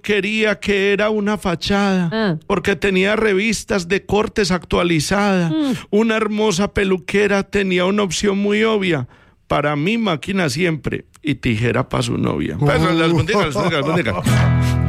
quería que era una fachada, porque tenía revistas de cortes actualizadas. Una hermosa peluquera tenía una opción muy obvia. Para mí, máquina siempre, y tijera para su novia. Pues, las albóndigas.